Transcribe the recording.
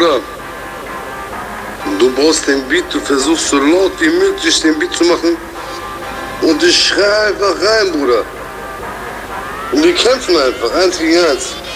Bruder, du baust den Beat, du versuchst so laut wie möglich den Beat zu machen und ich schreie einfach rein, Bruder. Und wir kämpfen einfach, 1 gegen 1.